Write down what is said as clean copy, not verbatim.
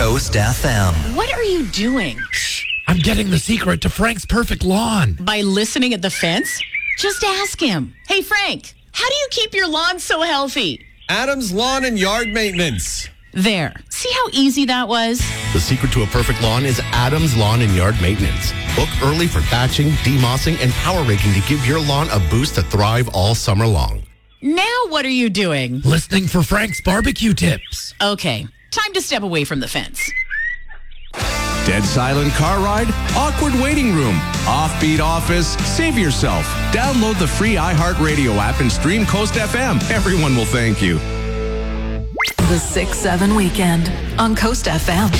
Coast FM. What are you doing? I'm getting the secret to Frank's perfect lawn. By listening at the fence? Just ask him. Hey, Frank, how do you keep your lawn so healthy? Adam's Lawn and Yard Maintenance. There. See how easy that was? The secret to a perfect lawn is Adam's Lawn and Yard Maintenance. Book early for thatching, demossing, and power raking to give your lawn a boost to thrive all summer long. Now what are you doing? Listening for Frank's barbecue tips. Okay, time to step away from the fence. Dead silent car ride? Awkward waiting room? Offbeat office? Save yourself. Download the free iHeartRadio app and stream Coast FM. Everyone will thank you. The 6-7 weekend on Coast FM.